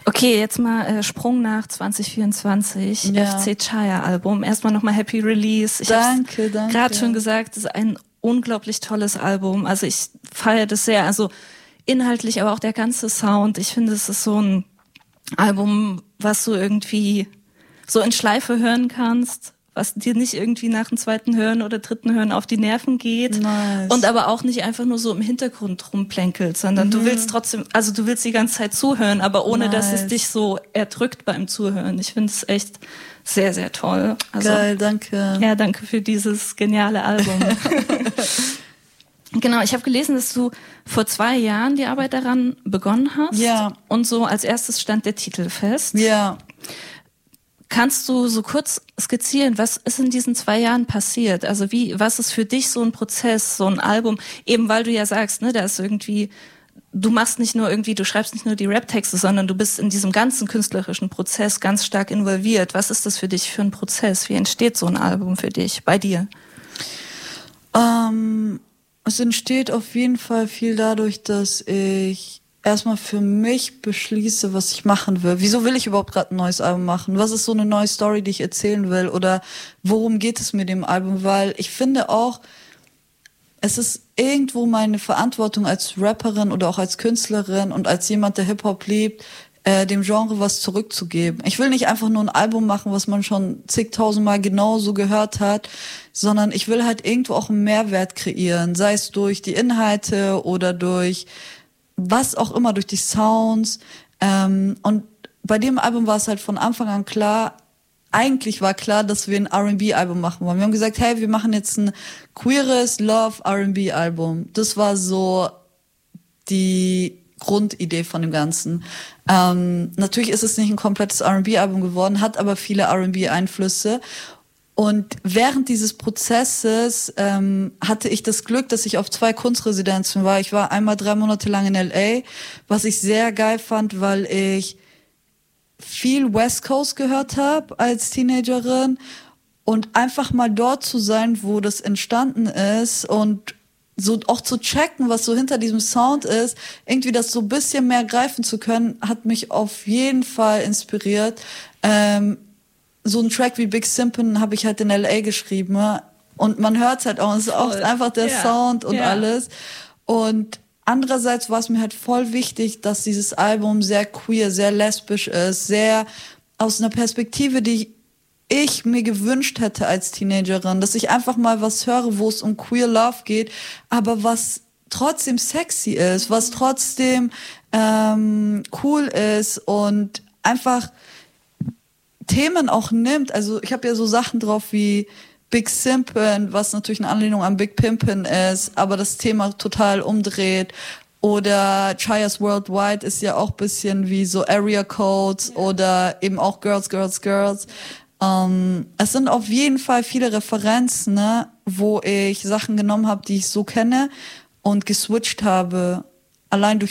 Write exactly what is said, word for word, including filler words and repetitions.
Okay, jetzt mal äh, Sprung nach zwanzig vierundzwanzig, Ja. F C Chaya Album. Erstmal nochmal Happy Release. Ich Danke, danke. Gerade schon gesagt, es ist ein unglaublich tolles Album. Also ich feiere das sehr. Also inhaltlich, aber auch der ganze Sound. Ich finde, es ist so ein Album, was du irgendwie so in Schleife hören kannst, was dir nicht irgendwie nach dem zweiten Hören oder dritten Hören auf die Nerven geht. Nice. Und aber auch nicht einfach nur so im Hintergrund rumplänkelt, sondern mhm. du willst trotzdem, also du willst die ganze Zeit zuhören, aber ohne, nice. dass es dich so erdrückt beim Zuhören. Ich finde es echt sehr, sehr toll. Also, geil, danke. Ja, danke für dieses geniale Album. Genau, ich habe gelesen, dass du vor zwei Jahren die Arbeit daran begonnen hast. Ja. Und so als erstes stand der Titel fest. Ja. Kannst du so kurz skizzieren, was ist in diesen zwei Jahren passiert? Also wie, was ist für dich so ein Prozess, so ein Album? Eben weil du ja sagst, ne, da ist irgendwie, du machst nicht nur irgendwie, du schreibst nicht nur die Rap-Texte, sondern du bist in diesem ganzen künstlerischen Prozess ganz stark involviert. Was ist das für dich für ein Prozess? Wie entsteht so ein Album für dich, bei dir? Ähm, es entsteht auf jeden Fall viel dadurch, dass ich erstmal für mich beschließe, was ich machen will. Wieso will ich überhaupt gerade ein neues Album machen? Was ist so eine neue Story, die ich erzählen will? Oder worum geht es mit dem Album? Weil ich finde auch, es ist irgendwo meine Verantwortung als Rapperin oder auch als Künstlerin und als jemand, der Hip-Hop liebt, äh, dem Genre was zurückzugeben. Ich will nicht einfach nur ein Album machen, was man schon zigtausendmal genauso gehört hat, sondern ich will halt irgendwo auch einen Mehrwert kreieren, sei es durch die Inhalte oder durch was auch immer, durch die Sounds. Ähm, und bei dem Album war es halt von Anfang an klar, eigentlich war klar, dass wir ein R and B-Album machen wollen. Wir haben gesagt, hey, wir machen jetzt ein queeres Love R and B-Album. Das war so die Grundidee von dem Ganzen. Ähm, natürlich ist es nicht ein komplettes R and B-Album geworden, hat aber viele R and B-Einflüsse. Und während dieses Prozesses ähm, hatte ich das Glück, dass ich auf zwei Kunstresidenzen war. Ich war einmal drei Monate lang in L A, was ich sehr geil fand, weil ich viel West Coast gehört habe als Teenagerin. Und einfach mal dort zu sein, wo das entstanden ist und so auch zu checken, was so hinter diesem Sound ist, irgendwie das so ein bisschen mehr greifen zu können, hat mich auf jeden Fall inspiriert. Ähm, so einen Track wie Big Simpin habe ich halt in L A geschrieben, ne? Und man hört halt auch, es ist auch einfach der ja. Sound und ja. alles. Und andererseits war es mir halt voll wichtig, dass dieses Album sehr queer, sehr lesbisch ist, sehr aus einer Perspektive, die ich mir gewünscht hätte als Teenagerin, dass ich einfach mal was höre, wo es um queer Love geht, aber was trotzdem sexy ist, was trotzdem ähm, cool ist und einfach Themen auch nimmt. Also ich habe ja so Sachen drauf wie Big Simpin, was natürlich eine Anlehnung an Big Pimpin ist, aber das Thema total umdreht. Oder Chaya's Worldwide ist ja auch bisschen wie so Area Codes ja. Oder eben auch Girls, Girls, Girls. Ähm, es sind auf jeden Fall viele Referenzen, ne, wo ich Sachen genommen habe, die ich so kenne und geswitcht habe, allein durch